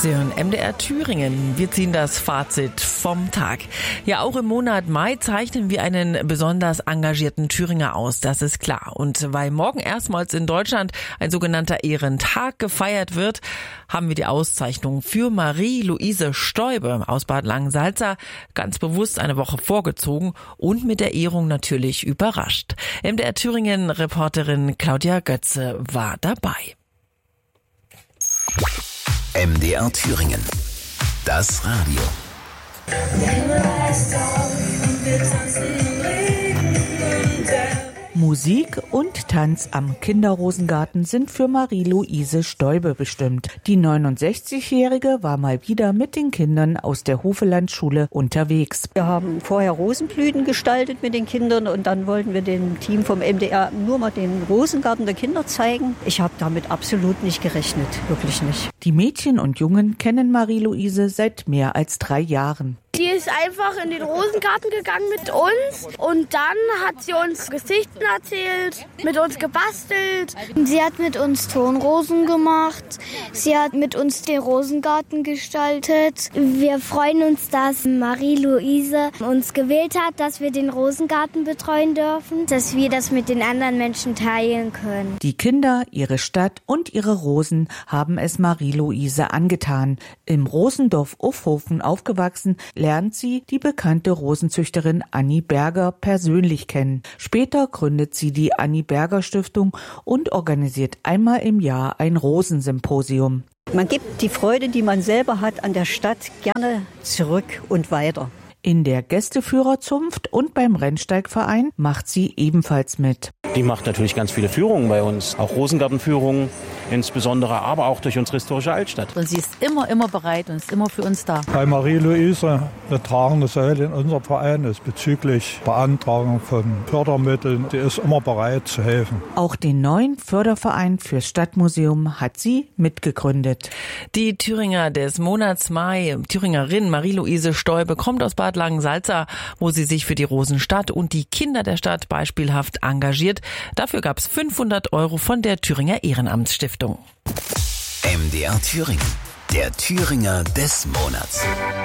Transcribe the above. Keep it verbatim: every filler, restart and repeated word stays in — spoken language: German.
Sie hören M D R Thüringen. Wir ziehen das Fazit vom Tag. Ja, auch im Monat Mai zeichnen wir einen besonders engagierten Thüringer aus, das ist klar. Und weil morgen erstmals in Deutschland ein sogenannter Ehrentag gefeiert wird, haben wir die Auszeichnung für Marie-Luise Stäube aus Bad Langensalza ganz bewusst eine Woche vorgezogen und mit der Ehrung natürlich überrascht. M D R Thüringen-Reporterin Claudia Götze war dabei. M D R Thüringen. Das Radio. Musik und Tanz am Kinderrosengarten sind für Marie-Luise Stäube bestimmt. Die neunundsechzigjährige war mal wieder mit den Kindern aus der Hofelandschule unterwegs. Wir haben vorher Rosenblüten gestaltet mit den Kindern und dann wollten wir dem Team vom M D R nur mal den Rosengarten der Kinder zeigen. Ich habe damit absolut nicht gerechnet, wirklich nicht. Die Mädchen und Jungen kennen Marie-Luise seit mehr als drei Jahren. Die ist einfach in den Rosengarten gegangen mit uns und dann hat sie uns Geschichten erzählt, mit uns gebastelt. Sie hat mit uns Tonrosen gemacht, sie hat mit uns den Rosengarten gestaltet. Wir freuen uns, dass Marie-Luise uns gewählt hat, dass wir den Rosengarten betreuen dürfen, dass wir das mit den anderen Menschen teilen können. Die Kinder, ihre Stadt und ihre Rosen haben es Marie-Luise angetan. Im Rosendorf Uffhofen aufgewachsen, lernt sie die bekannte Rosenzüchterin Annie Berger persönlich kennen. Später gründet sie die Annie Berger Stiftung und organisiert einmal im Jahr ein Rosensymposium. Man gibt die Freude, die man selber hat an der Stadt, gerne zurück und weiter. In der Gästeführerzunft und beim Rennsteigverein macht sie ebenfalls mit. Die macht natürlich ganz viele Führungen bei uns, auch Rosengartenführungen insbesondere, aber auch durch unsere historische Altstadt. Und sie ist immer, immer bereit und ist immer für uns da. Bei Marie-Luise eine tragende Säule in unserem Verein ist bezüglich Beantragung von Fördermitteln. Die ist immer bereit zu helfen. Auch den neuen Förderverein fürs Stadtmuseum hat sie mitgegründet. Die Thüringer des Monats Mai, Thüringerin Marie-Luise Stäube, kommt aus Bad Langensalza, wo sie sich für die Rosenstadt und die Kinder der Stadt beispielhaft engagiert. Dafür gab es fünfhundert Euro von der Thüringer Ehrenamtsstiftung. M D R Thüringen, der Thüringer des Monats.